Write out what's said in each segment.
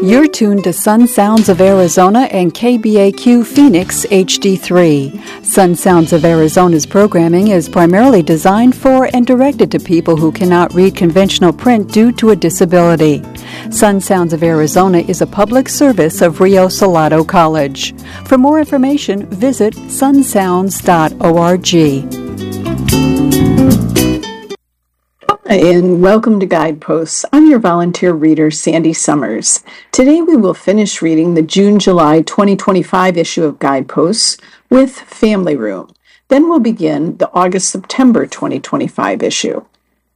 You're tuned to Sun Sounds of Arizona and KBAQ Phoenix HD3. Sun Sounds of Arizona's programming is primarily designed for and directed to people who cannot read conventional print due to a disability. Sun Sounds of Arizona is a public service of Rio Salado College. For more information, visit sunsounds.org. Hi, and welcome to Guideposts. I'm your volunteer reader, Sandy Summers. Today we will finish reading the June-July 2025 issue of Guideposts with Family Room. Then we'll begin the August-September 2025 issue.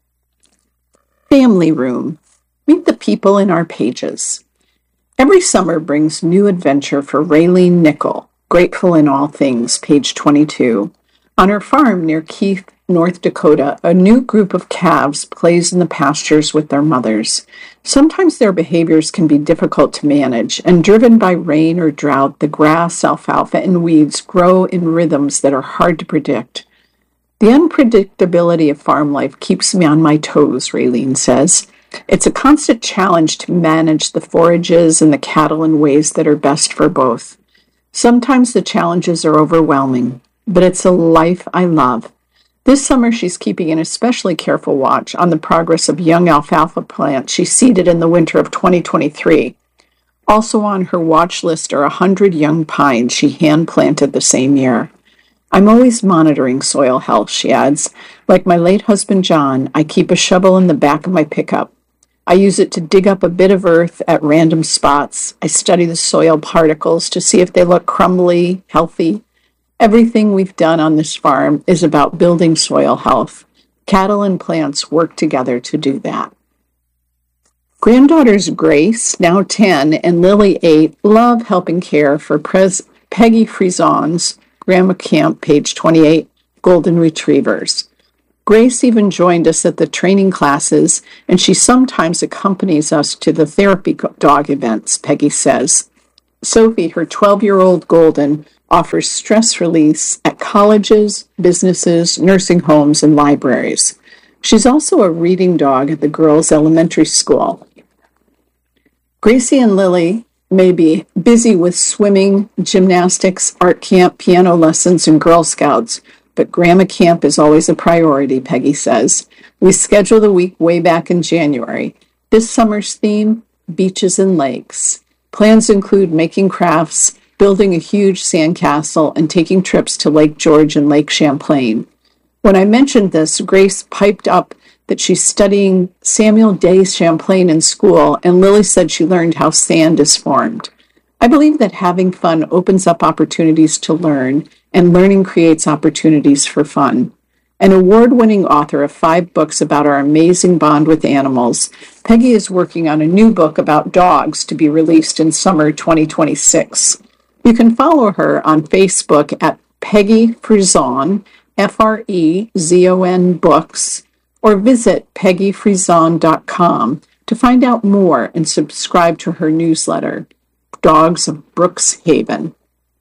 Family Room. Meet the people in our pages. Every summer brings new adventure for Raylene Nickel, Grateful in All Things, page 22. On her farm near Keith, North Dakota, a new group of calves plays in the pastures with their mothers. Sometimes their behaviors can be difficult to manage, and driven by rain or drought, the grass, alfalfa, and weeds grow in rhythms that are hard to predict. The unpredictability of farm life keeps me on my toes, Raylene says. It's a constant challenge to manage the forages and the cattle in ways that are best for both. Sometimes the challenges are overwhelming, but it's a life I love. This summer, she's keeping an especially careful watch on the progress of young alfalfa plants she seeded in the winter of 2023. Also on her watch list are 100 young pines she hand-planted the same year. I'm always monitoring soil health, she adds. Like my late husband, John, I keep a shovel in the back of my pickup. I use it to dig up a bit of earth at random spots. I study the soil particles to see if they look crumbly, healthy. Everything we've done on this farm is about building soil health. Cattle and plants work together to do that. Granddaughters Grace, now 10, and Lily, 8, love helping care for Peggy Frison's Grandma Camp, page 28, Golden Retrievers. Grace even joined us at the training classes, and she sometimes accompanies us to the therapy dog events, Peggy says. Sophie, her 12-year-old Golden, offers stress release at colleges, businesses, nursing homes, and libraries. She's also a reading dog at the girls' elementary school. Gracie and Lily may be busy with swimming, gymnastics, art camp, piano lessons, and Girl Scouts, but Grandma Camp is always a priority, Peggy says. We schedule the week way back in January. This summer's theme, beaches and lakes. Plans include making crafts, building a huge sandcastle, and taking trips to Lake George and Lake Champlain. When I mentioned this, Grace piped up that she's studying Samuel Day Champlain in school, and Lily said she learned how sand is formed. I believe that having fun opens up opportunities to learn, and learning creates opportunities for fun. An award-winning author of 5 books about our amazing bond with animals, Peggy is working on a new book about dogs to be released in summer 2026. You can follow her on Facebook at Peggy Frison, Frezon Books, or visit peggyfrison.com to find out more and subscribe to her newsletter, Dogs of Brooks Haven.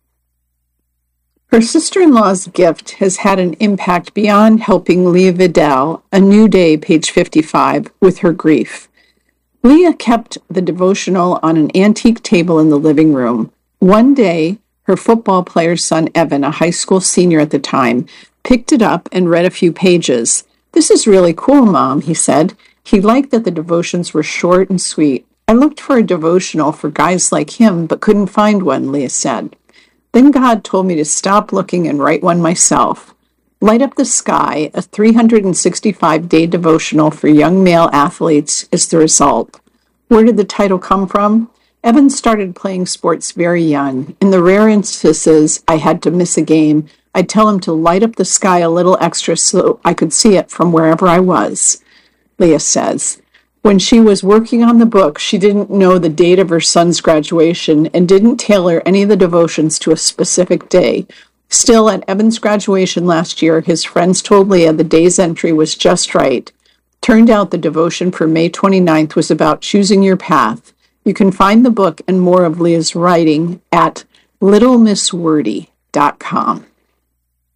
Her sister-in-law's gift has had an impact beyond helping Leah Vidal, A New Day, page 55, with her grief. Leah kept the devotional on an antique table in the living room. One day, her football player's son, Evan, a high school senior at the time, picked it up and read a few pages. "This is really cool, Mom," he said. He liked that the devotions were short and sweet. "I looked for a devotional for guys like him, but couldn't find one," Leah said. "Then God told me to stop looking and write one myself. Light Up the Sky, a 365-day devotional for young male athletes, is the result." Where did the title come from? Evan started playing sports very young. In the rare instances I had to miss a game, I'd tell him to light up the sky a little extra so I could see it from wherever I was, Leah says. When she was working on the book, she didn't know the date of her son's graduation and didn't tailor any of the devotions to a specific day. Still, at Evan's graduation last year, his friends told Leah the day's entry was just right. Turned out the devotion for May 29th was about choosing your path. You can find the book and more of Leah's writing at littlemisswordy.com.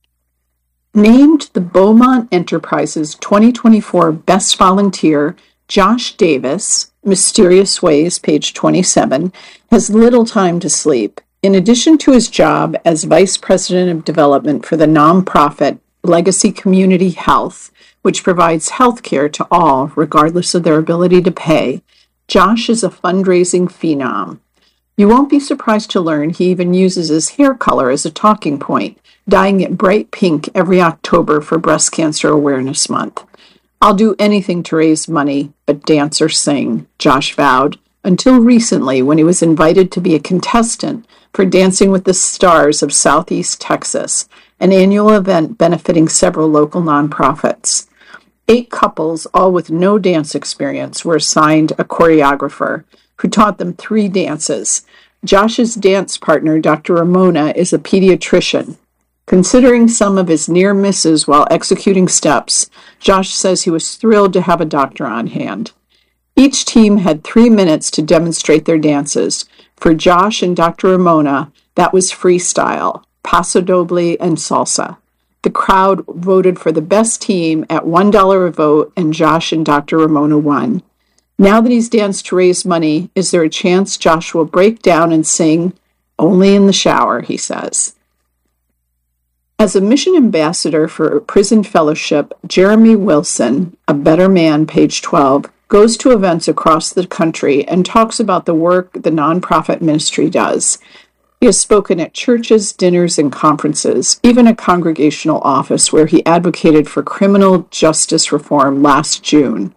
Named the Beaumont Enterprises 2024 Best Volunteer, Josh Davis, Mysterious Ways, page 27, has little time to sleep. In addition to his job as Vice President of Development for the nonprofit Legacy Community Health, which provides health care to all, regardless of their ability to pay, Josh is a fundraising phenom. You won't be surprised to learn he even uses his hair color as a talking point, dyeing it bright pink every October for Breast Cancer Awareness Month. "I'll do anything to raise money, but dance or sing," Josh vowed, until recently when he was invited to be a contestant for Dancing with the Stars of Southeast Texas, an annual event benefiting several local nonprofits. 8 couples, all with no dance experience, were assigned a choreographer who taught them 3 dances. Josh's dance partner, Dr. Ramona, is a pediatrician. Considering some of his near misses while executing steps, Josh says he was thrilled to have a doctor on hand. Each team had 3 minutes to demonstrate their dances. For Josh and Dr. Ramona, that was freestyle, paso doble, and salsa. The crowd voted for the best team at $1 a vote, and Josh and Dr. Ramona won. Now that he's danced to raise money, is there a chance Josh will break down and sing? Only in the shower, he says. As a mission ambassador for Prison Fellowship, Jeremy Wilson, a better man, page 12, goes to events across the country and talks about the work the nonprofit ministry does. He has spoken at churches, dinners, and conferences, even a congregational office where he advocated for criminal justice reform last June.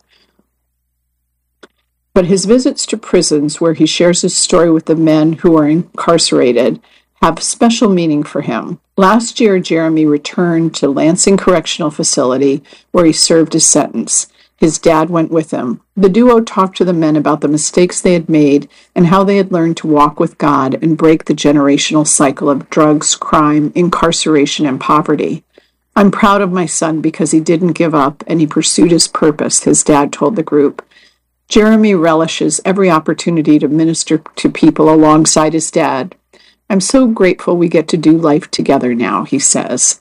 But his visits to prisons, where he shares his story with the men who are incarcerated, have special meaning for him. Last year, Jeremy returned to Lansing Correctional Facility, where he served his sentence. His dad went with him. The duo talked to the men about the mistakes they had made and how they had learned to walk with God and break the generational cycle of drugs, crime, incarceration, and poverty. "I'm proud of my son because he didn't give up and he pursued his purpose," his dad told the group. Jeremy relishes every opportunity to minister to people alongside his dad. "I'm so grateful we get to do life together now," he says.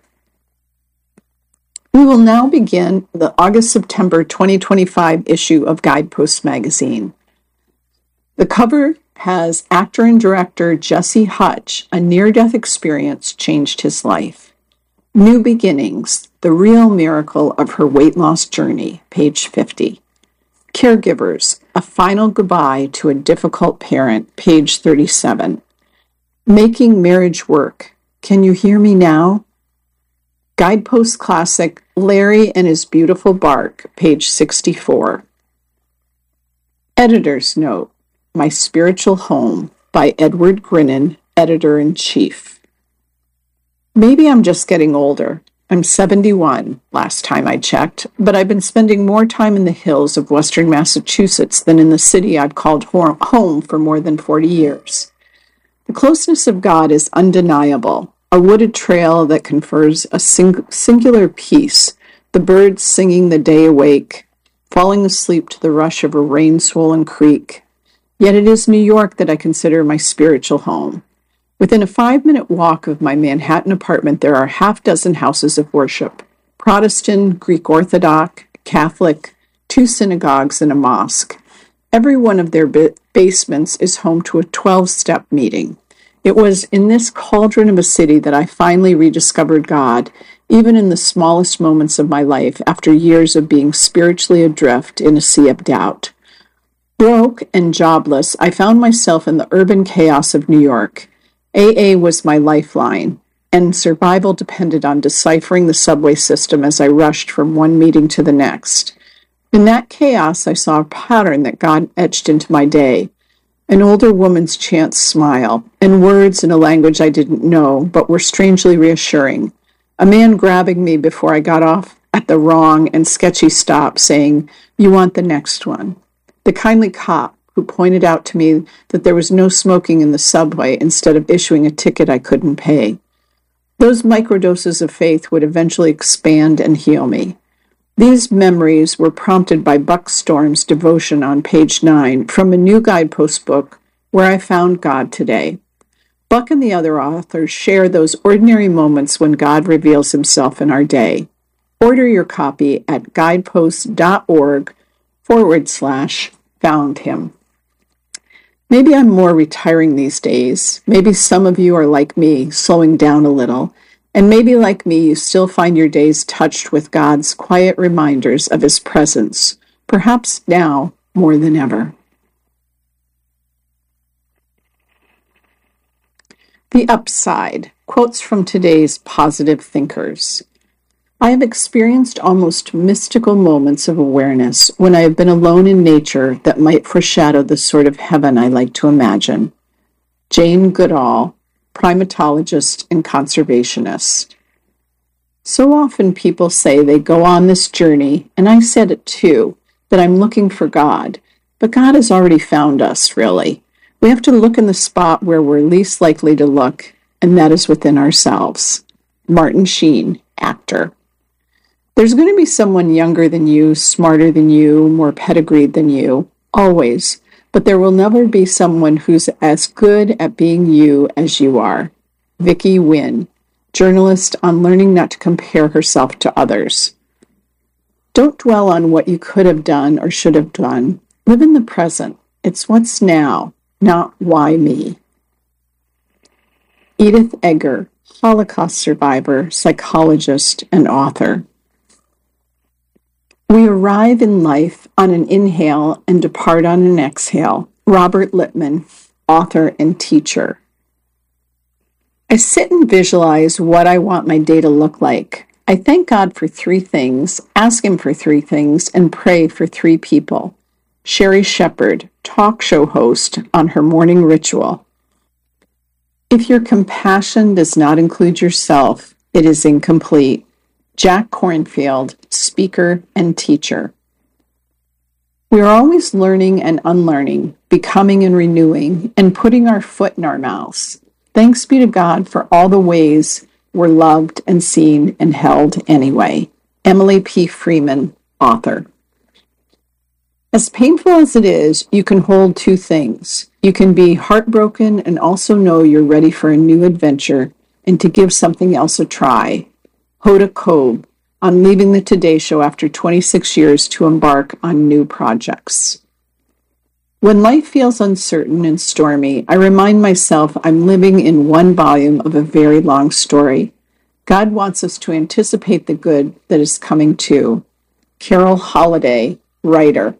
We will now begin the August-September 2025 issue of Guidepost magazine. The cover has actor and director Jesse Hutch. A near-death experience changed his life. New Beginnings, the real miracle of her weight loss journey, page 50. Caregivers, a final goodbye to a difficult parent, page 37. Making Marriage Work, Can You Hear Me Now? Guidepost classic, Larry and His Beautiful Bark, page 64. Editor's Note, My Spiritual Home, by Edward Grinnan, Editor-in-Chief. Maybe I'm just getting older. I'm 71, last time I checked, but I've been spending more time in the hills of western Massachusetts than in the city I've called home for more than 40 years. The closeness of God is undeniable. A wooded trail that confers a singular peace, the birds singing the day awake, falling asleep to the rush of a rain-swollen creek. Yet it is New York that I consider my spiritual home. Within a 5-minute walk of my Manhattan apartment, there are half dozen houses of worship, Protestant, Greek Orthodox, Catholic, 2 synagogues, and a mosque. Every one of their basements is home to a 12-step meeting. It was in this cauldron of a city that I finally rediscovered God, even in the smallest moments of my life after years of being spiritually adrift in a sea of doubt. Broke and jobless, I found myself in the urban chaos of New York. AA was my lifeline, and survival depended on deciphering the subway system as I rushed from one meeting to the next. In that chaos, I saw a pattern that God etched into my day. An older woman's chance smile, and words in a language I didn't know, but were strangely reassuring. A man grabbing me before I got off at the wrong and sketchy stop, saying, "You want the next one." The kindly cop who pointed out to me that there was no smoking in the subway instead of issuing a ticket I couldn't pay. Those microdoses of faith would eventually expand and heal me. These memories were prompted by Buck Storm's devotion on page 9 from a new Guidepost book, Where I Found God Today. Buck and the other authors share those ordinary moments when God reveals himself in our day. Order your copy at guidepost.org/ /found him. Maybe I'm more retiring these days. Maybe some of you are like me, slowing down a little. And maybe like me, you still find your days touched with God's quiet reminders of his presence, perhaps now more than ever. The upside, quotes from today's positive thinkers. I have experienced almost mystical moments of awareness when I have been alone in nature that might foreshadow the sort of heaven I like to imagine. Jane Goodall, primatologist and conservationist. So often people say they go on this journey, and I said it too, that I'm looking for God, but God has already found us, really. We have to look in the spot where we're least likely to look, and that is within ourselves. Martin Sheen, actor. There's going to be someone younger than you, smarter than you, more pedigreed than you, always, but there will never be someone who's as good at being you as you are. Vicky Wynn, journalist on learning not to compare herself to others. Don't dwell on what you could have done or should have done. Live in the present. It's what's now, not why me. Edith Eger, Holocaust survivor, psychologist, and author. We arrive in life on an inhale and depart on an exhale. Robert Lippmann, author and teacher. I sit and visualize what I want my day to look like. I thank God for 3 things, ask him for 3 things, and pray for 3 people. Sherry Shepherd, talk show host, on her morning ritual. If your compassion does not include yourself, it is incomplete. Jack Kornfield, speaker and teacher. We are always learning and unlearning, becoming and renewing, and putting our foot in our mouths. Thanks be to God for all the ways we're loved and seen and held anyway. Emily P. Freeman, author. As painful as it is, you can hold 2 things. You can be heartbroken and also know you're ready for a new adventure and to give something else a try. Hoda Kotb, on leaving the Today Show after 26 years to embark on new projects. When life feels uncertain and stormy, I remind myself I'm living in one volume of a very long story. God wants us to anticipate the good that is coming too. Carol Holiday, writer.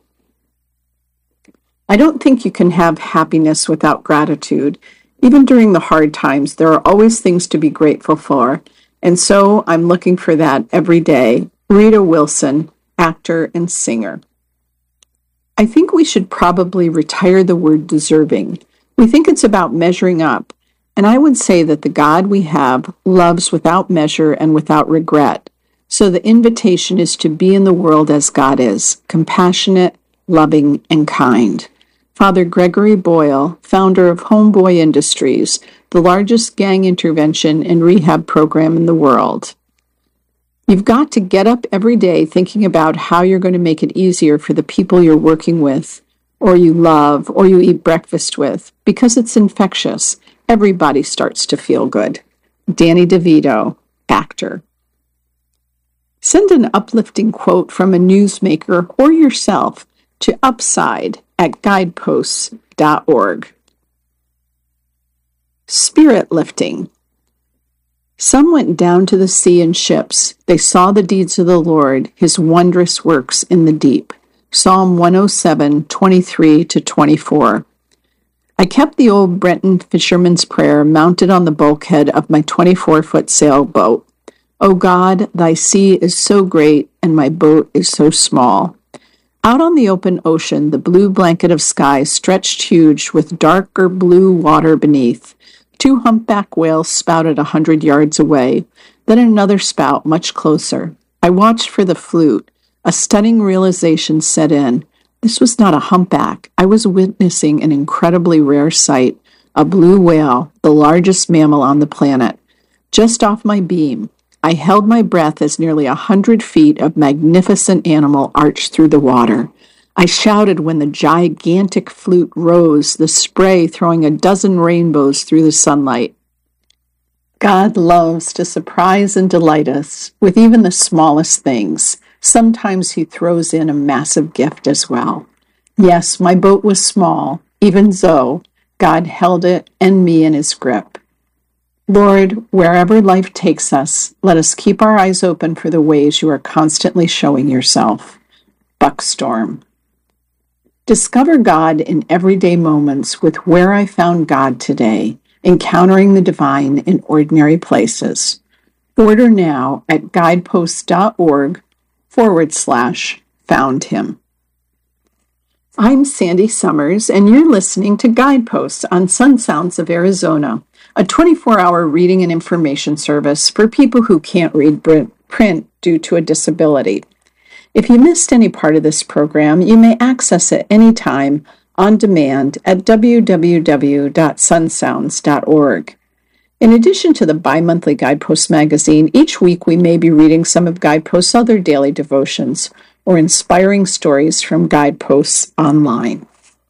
I don't think you can have happiness without gratitude. Even during the hard times, there are always things to be grateful for. And so I'm looking for that every day. Rita Wilson, actor and singer. I think we should probably retire the word deserving. We think it's about measuring up. And I would say that the God we have loves without measure and without regret. So the invitation is to be in the world as God is, compassionate, loving, and kind. Father Gregory Boyle, founder of Homeboy Industries, the largest gang intervention and rehab program in the world. You've got to get up every day thinking about how you're going to make it easier for the people you're working with, or you love, or you eat breakfast with, because it's infectious. Everybody starts to feel good. Danny DeVito, actor. Send an uplifting quote from a newsmaker or yourself to upside@guideposts.org. Spirit lifting. Some went down to the sea in ships. They saw the deeds of the Lord, his wondrous works in the deep. Psalm 107, 23-24. I kept the old Brenton fisherman's prayer mounted on the bulkhead of my 24-foot sailboat. O God, thy sea is so great, and my boat is so small. Out on the open ocean, the blue blanket of sky stretched huge with darker blue water beneath. 2 humpback whales spouted 100 yards away, then another spout much closer. I watched for the flute. A stunning realization set in. This was not a humpback. I was witnessing an incredibly rare sight, a blue whale, the largest mammal on the planet. Just off my beam, I held my breath as nearly 100 feet of magnificent animal arched through the water. I shouted when the gigantic flute rose, the spray throwing a dozen rainbows through the sunlight. God loves to surprise and delight us with even the smallest things. Sometimes he throws in a massive gift as well. Yes, my boat was small, even so, God held it and me in his grip. Lord, wherever life takes us, let us keep our eyes open for the ways you are constantly showing yourself. Buckstorm. Discover God in everyday moments with Where I Found God Today, Encountering the Divine in Ordinary Places. Order now at guidepost.org/found him. I'm Sandy Summers, and you're listening to Guideposts on Sun Sounds of Arizona, a 24-hour reading and information service for people who can't read print due to a disability. If you missed any part of this program, you may access it anytime on demand at www.sunsounds.org. In addition to the bi-monthly Guidepost magazine, each week we may be reading some of Guidepost's other daily devotions or inspiring stories from Guideposts online.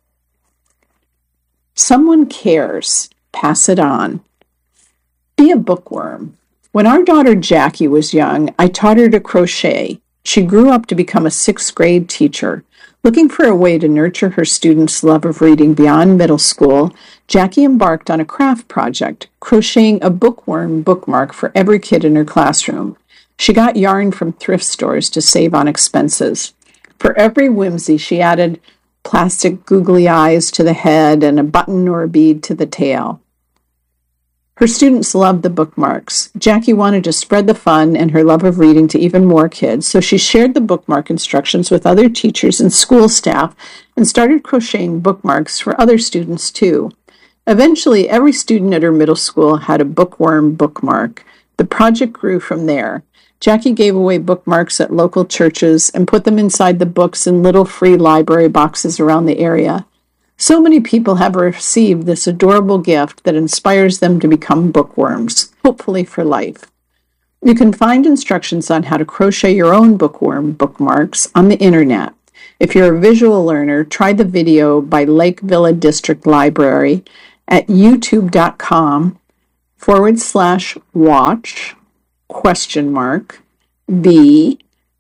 Someone cares. Pass it on. Be a bookworm. When our daughter Jackie was young, I taught her to crochet. She grew up to become a 6th grade teacher. Looking for a way to nurture her students' love of reading beyond middle school, Jackie embarked on a craft project, crocheting a bookworm bookmark for every kid in her classroom. She got yarn from thrift stores to save on expenses. For every whimsy, she added plastic googly eyes to the head and a button or a bead to the tail. Her students loved the bookmarks. Jackie wanted to spread the fun and her love of reading to even more kids, so she shared the bookmark instructions with other teachers and school staff and started crocheting bookmarks for other students too. Eventually, every student at her middle school had a bookworm bookmark. The project grew from there. Jackie gave away bookmarks at local churches and put them inside the books in little free library boxes around the area. So many people have received this adorable gift that inspires them to become bookworms, hopefully for life. You can find instructions on how to crochet your own bookworm bookmarks on the internet. If you're a visual learner, try the video by Lake Villa District Library at youtube.com/watch $B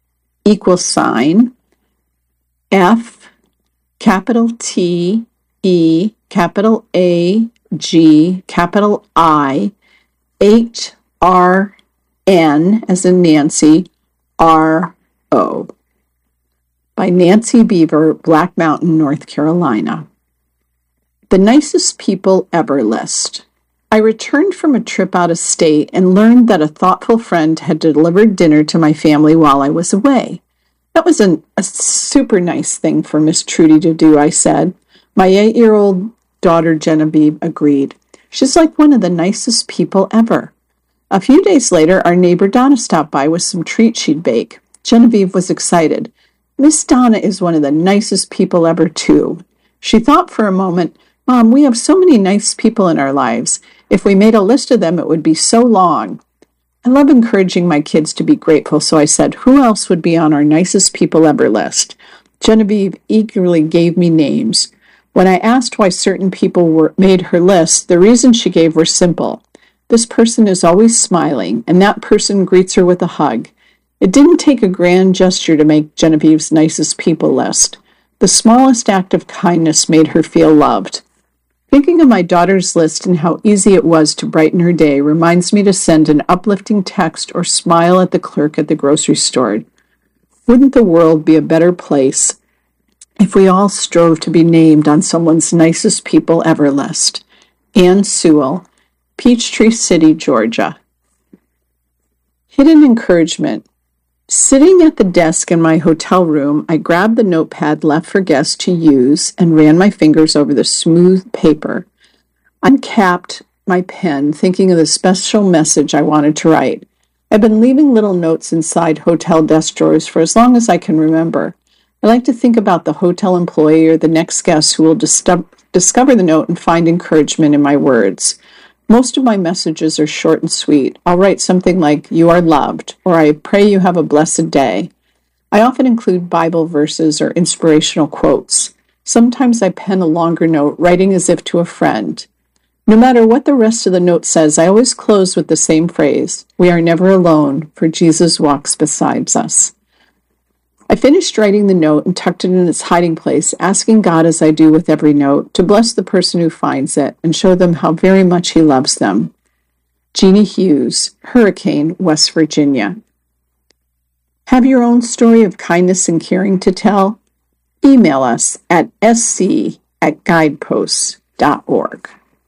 F capital T E capital A G capital I HRN as in Nancy RO by Nancy Beaver, Black Mountain, North Carolina. The Nicest People Ever list. I returned from a trip out of state and learned that a thoughtful friend had delivered dinner to my family while I was away. That was a super nice thing for Miss Trudy to do, I said. My 8-year-old daughter Genevieve agreed. She's like one of the nicest people ever. A few days later, our neighbor Donna stopped by with some treats she'd bake. Genevieve was excited. Miss Donna is one of the nicest people ever, too. She thought for a moment, Mom, we have so many nice people in our lives. If we made a list of them, it would be so long. I love encouraging my kids to be grateful, so I said, who else would be on our nicest people ever list? Genevieve eagerly gave me names. When I asked why certain people made her list, the reasons she gave were simple. This person is always smiling, and that person greets her with a hug. It didn't take a grand gesture to make Genevieve's nicest people list. The smallest act of kindness made her feel loved. Thinking of my daughter's list and how easy it was to brighten her day reminds me to send an uplifting text or smile at the clerk at the grocery store. Wouldn't the world be a better place if we all strove to be named on someone's nicest people ever list? Ann Sewell, Peachtree City, Georgia. Hidden encouragement. Sitting at the desk in my hotel room, I grabbed the notepad left for guests to use and ran my fingers over the smooth paper. I uncapped my pen, thinking of the special message I wanted to write. I've been leaving little notes inside hotel desk drawers for as long as I can remember. I like to think about the hotel employee or the next guest who will discover the note and find encouragement in my words. Most of my messages are short and sweet. I'll write something like, "You are loved," or "I pray you have a blessed day." I often include Bible verses or inspirational quotes. Sometimes I pen a longer note, writing as if to a friend. No matter what the rest of the note says, I always close with the same phrase, "We are never alone, for Jesus walks beside us." I finished writing the note and tucked it in its hiding place, asking God, as I do with every note, to bless the person who finds it and show them how very much he loves them. Jeannie Hughes, Hurricane, West Virginia. Have your own story of kindness and caring to tell? Email us at sc@guideposts.org.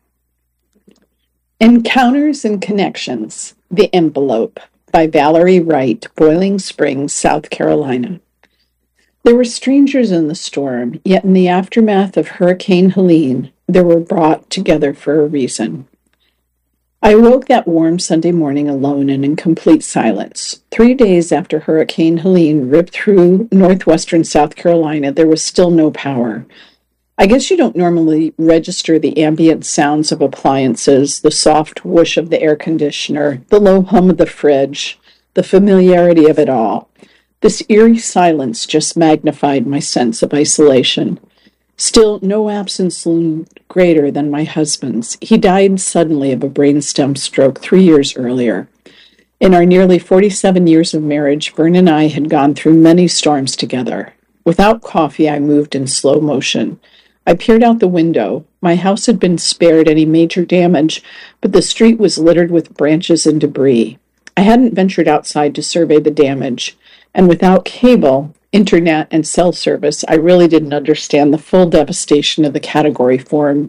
Encounters and Connections, The Envelope, by Valerie Wright, Boiling Springs, South Carolina. There were strangers in the storm, yet in the aftermath of Hurricane Helene, they were brought together for a reason. I awoke that warm Sunday morning alone and in complete silence. 3 days after Hurricane Helene ripped through northwestern South Carolina, there was still no power. I guess you don't normally register the ambient sounds of appliances, the soft whoosh of the air conditioner, the low hum of the fridge, the familiarity of it all. This eerie silence just magnified my sense of isolation. Still, no absence loomed greater than my husband's. He died suddenly of a brainstem stroke 3 years earlier. In our nearly 47 years of marriage, Vern and I had gone through many storms together. Without coffee, I moved in slow motion. I peered out the window. My house had been spared any major damage, but the street was littered with branches and debris. I hadn't ventured outside to survey the damage, and without cable, internet, and cell service, I really didn't understand the full devastation of the Category 4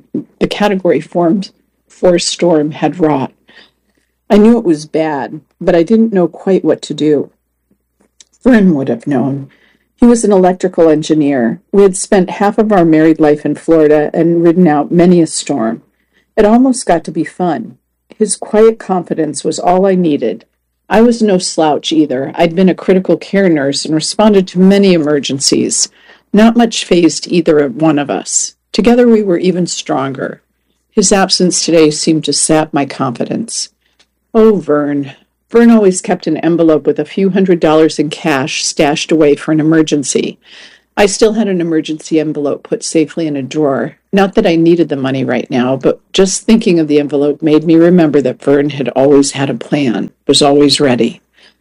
storm had wrought. I knew it was bad, but I didn't know quite what to do. Vern would have known. He was an electrical engineer. We had spent half of our married life in Florida and ridden out many a storm. It almost got to be fun. His quiet confidence was all I needed. I was no slouch either. I'd been a critical care nurse and responded to many emergencies. Not much fazed either one of us. Together we were even stronger. His absence today seemed to sap my confidence. Oh, Vern. Vern always kept an envelope with a few $100s in cash stashed away for an emergency. I still had an emergency envelope put safely in a drawer. Not that I needed the money right now, but just thinking of the envelope made me remember that Vern had always had a plan, was always ready.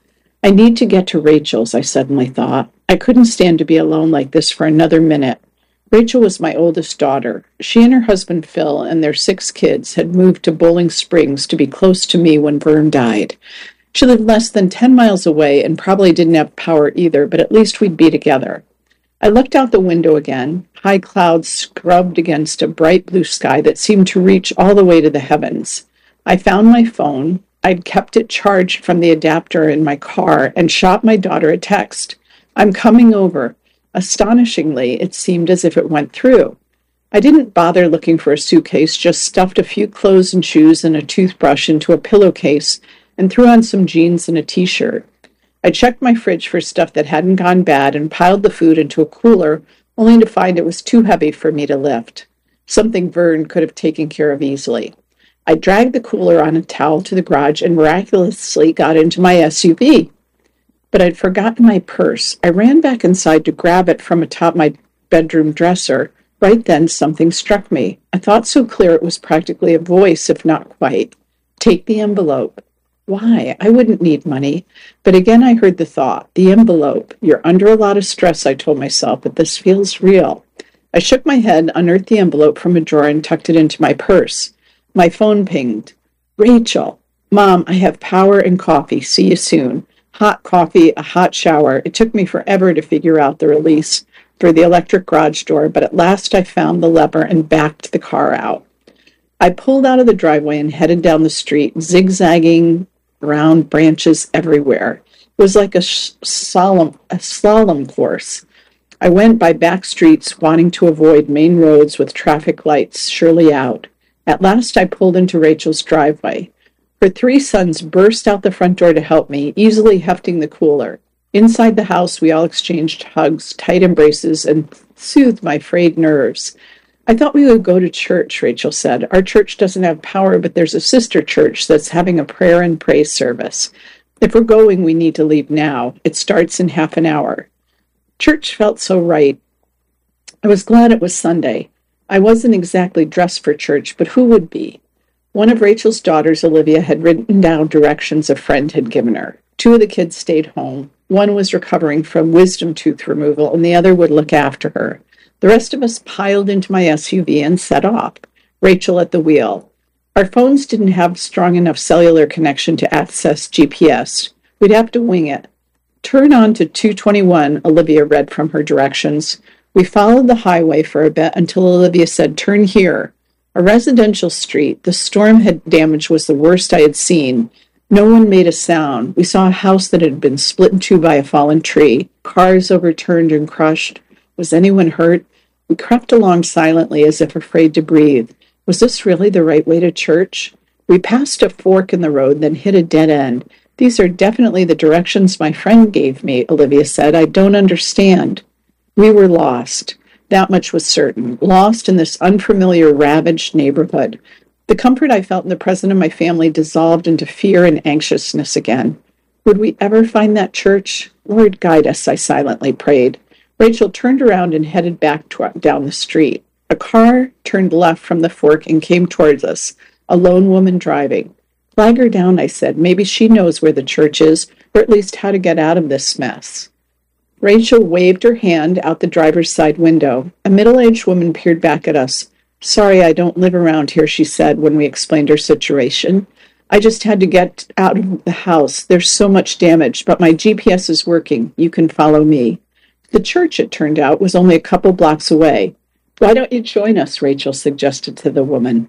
I need to get to Rachel's, I suddenly thought. I couldn't stand to be alone like this for another minute. Rachel was my oldest daughter. She and her husband Phil and their 6 kids had moved to Boiling Springs to be close to me when Vern died. She lived less than 10 miles away and probably didn't have power either, but at least we'd be together. I looked out the window again. High clouds scrubbed against a bright blue sky that seemed to reach all the way to the heavens. I found my phone. I'd kept it charged from the adapter in my car and shot my daughter a text. I'm coming over. Astonishingly, it seemed as if it went through. I didn't bother looking for a suitcase, just stuffed a few clothes and shoes and a toothbrush into a pillowcase and threw on some jeans and a t-shirt. I checked my fridge for stuff that hadn't gone bad and piled the food into a cooler, only to find it was too heavy for me to lift, something Vern could have taken care of easily. I dragged the cooler on a towel to the garage and miraculously got into my SUV. But I'd forgotten my purse. I ran back inside to grab it from atop my bedroom dresser. Right then, something struck me. I thought so clear it was practically a voice, if not quite. Take the envelope. Why? I wouldn't need money. But again I heard the thought, the envelope. You're under a lot of stress, I told myself, but this feels real. I shook my head, unearthed the envelope from a drawer, and tucked it into my purse. My phone pinged. Rachel. Mom, I have power and coffee. See you soon. Hot coffee, a hot shower. It took me forever to figure out the release for the electric garage door, but at last I found the lever and backed the car out. I pulled out of the driveway and headed down the street, zigzagging around branches everywhere. It was like a slalom course. I went by back streets, wanting to avoid main roads with traffic lights surely out. At last I pulled into Rachel's driveway. Her 3 sons burst out the front door to help me, easily hefting the cooler. Inside the house, we all exchanged hugs, tight embraces, and soothed my frayed nerves. I thought we would go to church, Rachel said. Our church doesn't have power, but there's a sister church that's having a prayer and praise service. If we're going, we need to leave now. It starts in half an hour. Church felt so right. I was glad it was Sunday. I wasn't exactly dressed for church, but who would be? One of Rachel's daughters, Olivia, had written down directions a friend had given her. 2 of the kids stayed home. One was recovering from wisdom tooth removal, and the other would look after her. The rest of us piled into my SUV and set off, Rachel at the wheel. Our phones didn't have strong enough cellular connection to access GPS. We'd have to wing it. Turn on to 221, Olivia read from her directions. We followed the highway for a bit until Olivia said, turn here. A residential street. The storm had damage was the worst I had seen. No one made a sound. We saw a house that had been split in two by a fallen tree. Cars overturned and crushed. Was anyone hurt? We crept along silently as if afraid to breathe. Was this really the right way to church? We passed a fork in the road, then hit a dead end. These are definitely the directions my friend gave me, Olivia said. I don't understand. We were lost. That much was certain. Lost in this unfamiliar, ravaged neighborhood. The comfort I felt in the presence of my family dissolved into fear and anxiousness again. Would we ever find that church? Lord, guide us, I silently prayed. Rachel turned around and headed back down the street. A car turned left from the fork and came towards us, a lone woman driving. Flag her down, I said. Maybe she knows where the church is, or at least how to get out of this mess. Rachel waved her hand out the driver's side window. A middle-aged woman peered back at us. Sorry, I don't live around here, she said when we explained her situation. I just had to get out of the house. There's so much damage, but my GPS is working. You can follow me. The church, it turned out, was only a couple blocks away. Why don't you join us, Rachel suggested to the woman.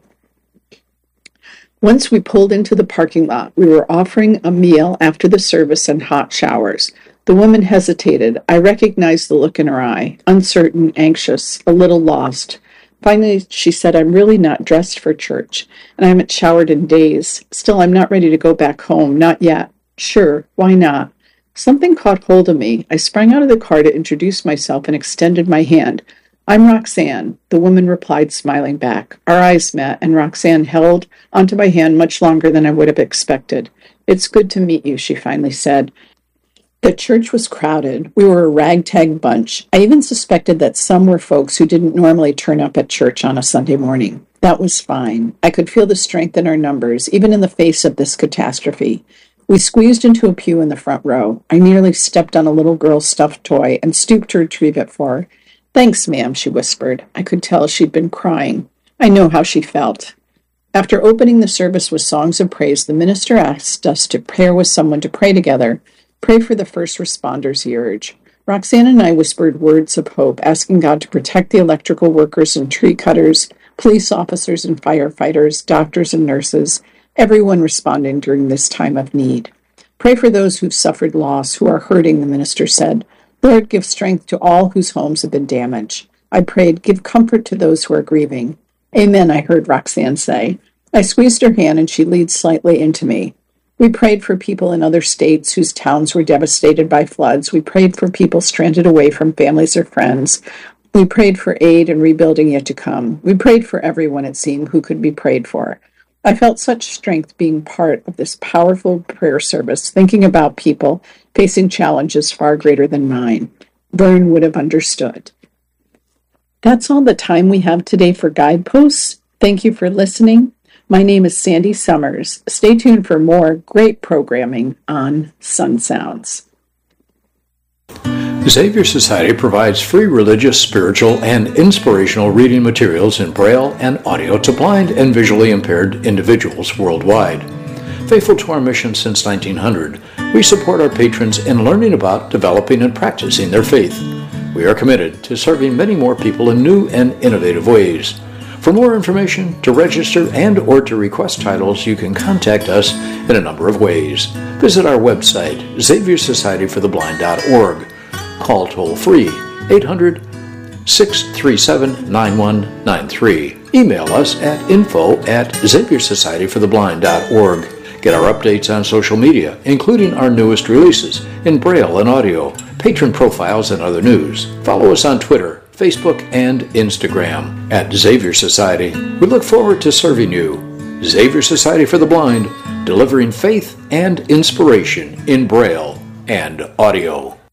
Once we pulled into the parking lot, we were offering a meal after the service and hot showers. The woman hesitated. I recognized the look in her eye, uncertain, anxious, a little lost. Finally, she said, I'm really not dressed for church, and I haven't showered in days. Still, I'm not ready to go back home, not yet. Sure, why not? Something caught hold of me. I sprang out of the car to introduce myself and extended my hand. I'm Roxanne, the woman replied, smiling back. Our eyes met, and Roxanne held onto my hand much longer than I would have expected. It's good to meet you, she finally said. The church was crowded. We were a ragtag bunch. I even suspected that some were folks who didn't normally turn up at church on a Sunday morning. That was fine. I could feel the strength in our numbers, even in the face of this catastrophe. We squeezed into a pew in the front row. I nearly stepped on a little girl's stuffed toy and stooped to retrieve it for her. Thanks, ma'am, she whispered. I could tell she'd been crying. I know how she felt. After opening the service with songs of praise, the minister asked us to pair with someone to pray together. Pray for the first responders, he urged. Roxanne and I whispered words of hope, asking God to protect the electrical workers and tree cutters, police officers and firefighters, doctors and nurses, everyone responding during this time of need. Pray for those who've suffered loss, who are hurting, the minister said. Lord, give strength to all whose homes have been damaged. I prayed, give comfort to those who are grieving. Amen, I heard Roxanne say. I squeezed her hand and she leaned slightly into me. We prayed for people in other states whose towns were devastated by floods. We prayed for people stranded away from families or friends. We prayed for aid and rebuilding yet to come. We prayed for everyone, it seemed, who could be prayed for. I felt such strength being part of this powerful prayer service, thinking about people facing challenges far greater than mine. Vern would have understood. That's all the time we have today for Guideposts. Thank you for listening. My name is Sandy Summers. Stay tuned for more great programming on Sun Sounds. The Xavier Society provides free religious, spiritual, and inspirational reading materials in Braille and audio to blind and visually impaired individuals worldwide. Faithful to our mission since 1900, we support our patrons in learning about, developing, and practicing their faith. We are committed to serving many more people in new and innovative ways. For more information, to register, and or to request titles, you can contact us in a number of ways. Visit our website, XavierSocietyForTheBlind.org. Call toll-free 800-637-9193. Email us at info@XavierSocietyForTheBlind.org. Get our updates on social media, including our newest releases in Braille and audio, patron profiles, and other news. Follow us on Twitter, Facebook, and Instagram at Xavier Society. We look forward to serving you. Xavier Society for the Blind, delivering faith and inspiration in Braille and audio.